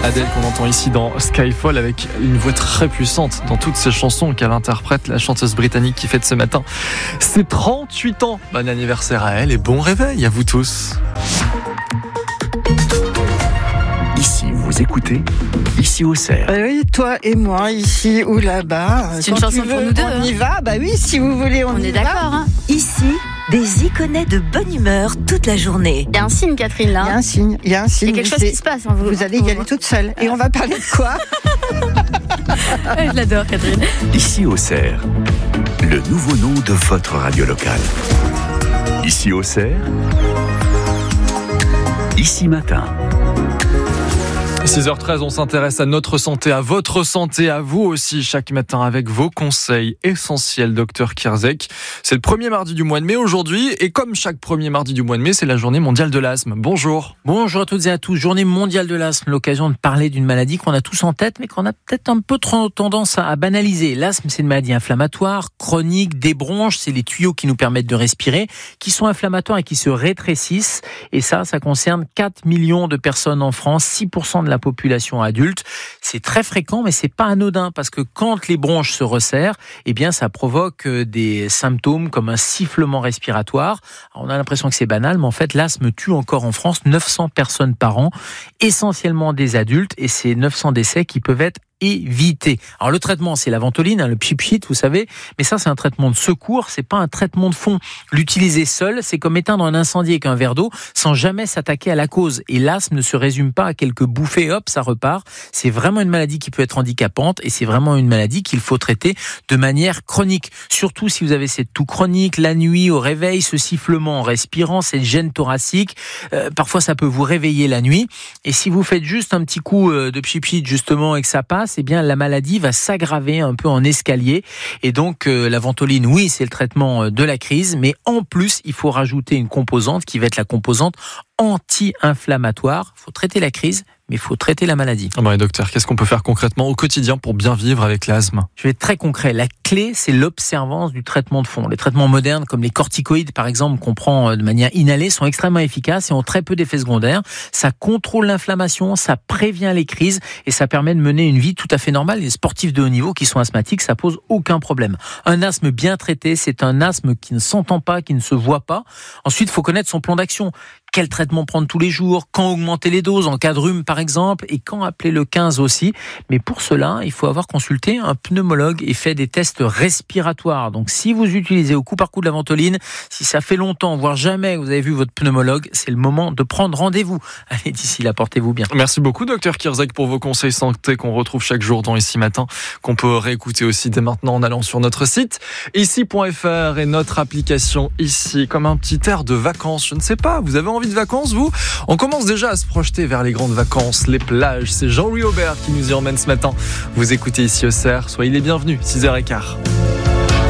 Adèle qu'on entend ici dans Skyfall avec une voix très puissante dans toutes ses chansons qu'elle interprète, la chanteuse britannique qui fête ce matin ses 38 ans. Bon anniversaire à elle et bon réveil à vous tous. Ici, vous écoutez, ici au Cerf. Oui, toi et moi, ici ou là-bas. C'est une chanson pour nous deux. On y va, bah oui, si vous voulez, on y est va. d'accord. Hein. Ici, des iconets de bonne humeur toute la journée. Il y a un signe, Catherine, là. Il y a un signe, il y a un signe. Il y a quelque chose qui se passe. Hein, vous allez y aller toute seule. Et on va parler de quoi? Je l'adore, Catherine. Ici au Cerf, le nouveau nom de votre radio locale. Ici au Cerf, ici matin. 6h13, on s'intéresse à notre santé, à votre santé, à vous aussi, chaque matin avec vos conseils essentiels, Dr Kierzek. C'est le premier mardi du mois de mai aujourd'hui, et comme chaque premier mardi du mois de mai, c'est la journée mondiale de l'asthme. Bonjour. Bonjour à toutes et à tous. Journée mondiale de l'asthme, l'occasion de parler d'une maladie qu'on a tous en tête, mais qu'on a peut-être un peu trop tendance à banaliser. L'asthme, c'est une maladie inflammatoire, chronique, des bronches, c'est les tuyaux qui nous permettent de respirer, qui sont inflammatoires et qui se rétrécissent. Et ça concerne 4 millions de personnes en France, 6% de la population adulte. C'est très fréquent, mais c'est pas anodin, parce que quand les bronches se resserrent, eh bien, ça provoque des symptômes comme un sifflement respiratoire. Alors, on a l'impression que c'est banal, mais en fait, l'asthme tue encore en France 900 personnes par an, essentiellement des adultes, et c'est 900 décès qui peuvent être éviter. Alors le traitement, c'est la ventoline, le pchit, vous savez, mais ça c'est un traitement de secours, c'est pas un traitement de fond. L'utiliser seul, c'est comme éteindre un incendie avec un verre d'eau sans jamais s'attaquer à la cause. Et l'asthme ne se résume pas à quelques bouffées, hop, ça repart. C'est vraiment une maladie qui peut être handicapante et c'est vraiment une maladie qu'il faut traiter de manière chronique. Surtout si vous avez cette toux chronique, la nuit au réveil, ce sifflement en respirant, cette gêne thoracique, parfois ça peut vous réveiller la nuit. Et si vous faites juste un petit coup de pchit justement et que ça passe, eh bien la maladie va s'aggraver un peu en escalier. Et donc la ventoline, oui, c'est le traitement de la crise, mais en plus, il faut rajouter une composante qui va être la composante anti-inflammatoire. Il faut traiter la crise, mais il faut traiter la maladie. Ah bah, docteur, qu'est-ce qu'on peut faire concrètement au quotidien pour bien vivre avec l'asthme? Je vais être très concret. La clé, c'est l'observance du traitement de fond. Les traitements modernes, comme les corticoïdes, par exemple, qu'on prend de manière inhalée, sont extrêmement efficaces et ont très peu d'effets secondaires. Ça contrôle l'inflammation, ça prévient les crises et ça permet de mener une vie tout à fait normale. Les sportifs de haut niveau qui sont asthmatiques, ça pose aucun problème. Un asthme bien traité, c'est un asthme qui ne s'entend pas, qui ne se voit pas. Ensuite, il faut connaître son plan d'action. Quel traitement prendre tous les jours, quand augmenter les doses en cas de rhume par exemple, et quand appeler le 15 aussi. Mais pour cela, il faut avoir consulté un pneumologue et fait des tests respiratoires. Donc si vous utilisez au coup par coup de la ventoline, si ça fait longtemps, voire jamais que vous avez vu votre pneumologue, c'est le moment de prendre rendez-vous. Allez, d'ici là, portez-vous bien. Merci beaucoup, Dr Kierzek, pour vos conseils santé qu'on retrouve chaque jour dans Ici Matin, qu'on peut réécouter aussi dès maintenant en allant sur notre site ici.fr et notre application Ici, comme un petit air de vacances. Je ne sais pas, vous avez envie de vacances, vous? On commence déjà à se projeter vers les grandes vacances, les plages. C'est Jean-Louis Aubert qui nous y emmène ce matin. Vous écoutez Ici au Cerf, soyez les bienvenus, 6h15.